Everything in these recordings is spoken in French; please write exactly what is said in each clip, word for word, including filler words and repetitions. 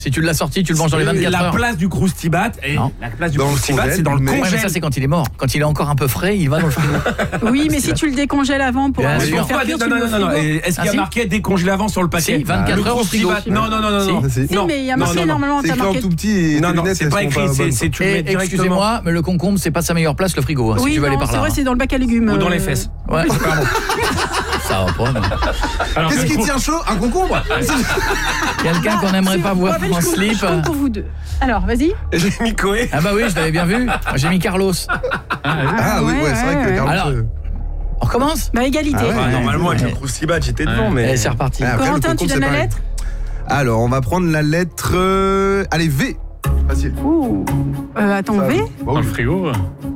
Si tu l'as sorti, tu le manges dans les vingt-quatre la heures. La place du Croustibat, et la place du Dans le Croustibat, congèle, c'est dans le mais- congèle. Ouais, mais ça c'est quand il est mort. Quand il est encore un peu frais, il va dans le frigo. Oui, mais si tu le décongèles avant pour Bien pour sûr. le faire Pourquoi cuire, non, tu le non, mets au non, non. frigo. Et Est-ce qu'il y Ah, a si. marqué décongelé avant sur le paquet? Si, vingt-quatre Le heures au frigo. Croustibat. Non, non, non, non, non. Si, Si, Non, mais il y a non, marqué non, non. normalement, C'est t'as écrit en marqué. tout petit et tes Non, non, lunettes, c'est elles pas sont écrit, c'est bonnes. c'est- tu le mets Et directement. excusez-moi, mais le concombre, c'est pas sa meilleure place, le frigo, hein, si Oui, tu veux aller non, par c'est là. vrai, hein. c'est dans le bac à légumes. Ou dans euh, les fesses. Ouais, pardon. Ça va pas. mais- Alors, Qu'est-ce qui le- tient chaud? Un concombre? Quelqu'un qu'on n'aimerait c'est- pas je voir rappelle, en je compte- slip. je compte pour vous deux. Alors, vas-y. J'ai mis Coé. Ah bah oui, je l'avais bien vu. Moi, j'ai mis Carlos. Ah oui, ouais, ouais, c'est vrai ouais, que ouais. Carlos, Alors, euh, On recommence. Bah, égalité. Ah ouais. Ah, normalement, avec le Croustibat, j'étais devant, mais. Allez, c'est reparti. Ah, après, le Corentin, tu concombre, donnes c'est la pareil. lettre? Alors, on va prendre la lettre... euh, Allez, V. Facile. Ouh. Euh, attends, Ça, V bah Dans oui. le frigo.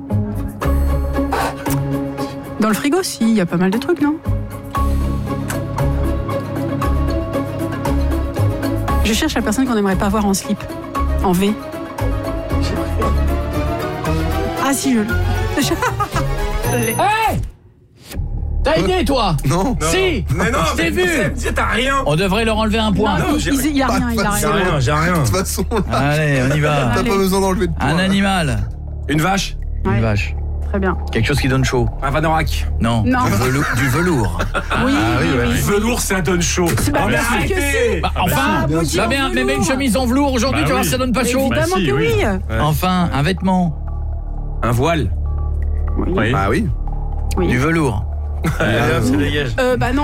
Dans le frigo, si, il y a pas mal de trucs, non? Je cherche la personne qu'on n'aimerait pas voir en slip. En V. Ah si, je l'ai. Hey, t'as aidé, toi? Non. Si. Mais non, Je t'ai mais vu. c'est- T'as rien. On devrait leur enlever un point. Non, j'ai- il, il a rien, il a J'ai rien. rien, j'ai rien. De toute façon, là, Allez, on y va. t'as Allez. pas besoin d'enlever de Un poids. animal. Une vache. Ouais. Une vache. Très bien. Quelque chose qui donne chaud. Un Vanorak. Non. Non. Du, velou- du velours. Oui, Ah oui, oui, ouais. oui. Velours, ça donne chaud. Bah, Oh, mais bien sûr que arrêtez. si. Bah, enfin, Bah, bien vous sûr. dites j'avais en un, mais velours. une chemise en velours aujourd'hui, Bah tu vois, oui. ça donne pas chaud. Bah, Évidemment si, que oui. oui. Ouais. Enfin, un vêtement. Un voile. Oui. Oui. Ah oui. Oui. Du velours. Allez, hop, ça dégage. Euh, bah non.